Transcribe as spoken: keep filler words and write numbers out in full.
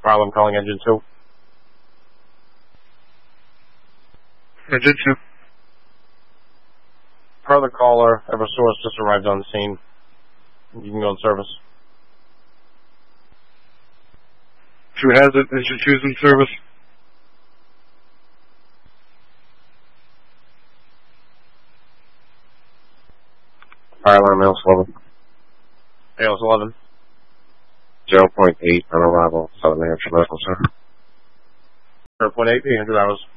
problem calling engine two. Engine two. Per the caller, Eversource just arrived on scene. You can go in service. Two has it. Engine two's in service. Fire alarm A L S eleven. A L S eleven. zero point eight on arrival, Southern New Hampshire Medical Center. zero point eight, eight hundred hours.